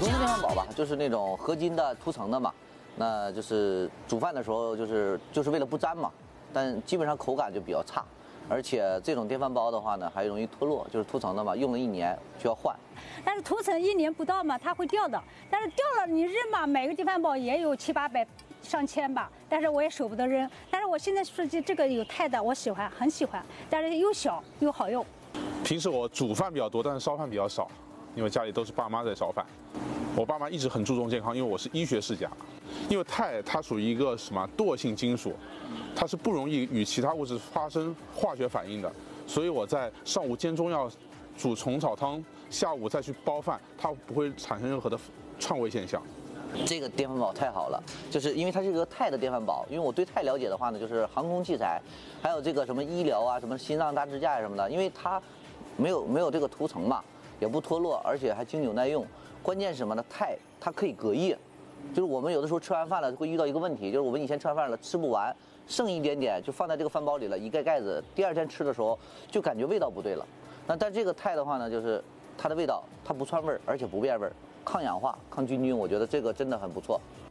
通的电饭煲吧，就是那种合金的涂层的嘛，那就是煮饭的时候就是为了不粘嘛，但基本上口感就比较差。而且这种电饭煲的话呢，还容易脱落，就是涂层的嘛，用了1年就要换。 但是涂层1年不到嘛，它会掉的。但是掉了你扔嘛，每个电饭煲也有7、8百、上千吧，但是我也舍不得扔。但是我现在设计这个有钛的，我喜欢，很喜欢，但是又小又好用。 平时我煮饭比较多，但是烧饭比较少，因为家里都是爸妈在烧饭。我爸妈一直很注重健康，因为我是医学世家。因为钛它属于一个什么惰性金属，它是不容易与其他物质发生化学反应的，所以我在上午煎中药、煮虫草汤，下午再去煲饭，它不会产生任何的串味现象。 这个电饭煲太好了，就是因为它是一个钛的电饭煲。因为我对钛了解的话呢，就是航空器材，还有这个什么医疗啊，什么心脏大支架什么的，因为它没有这个涂层嘛，也不脱落，而且还经久耐用。关键是什么呢？钛它可以隔夜。就是我们有的时候吃完饭了会遇到一个问题，就是我们以前吃完饭了吃不完，剩一点点就放在这个饭煲里了，一盖盖子，第2天吃的时候就感觉味道不对了。但这个钛的话呢，就是它的味道它不串味儿，而且不变味儿，抗氧化、抗菌，我觉得这个真的很不错。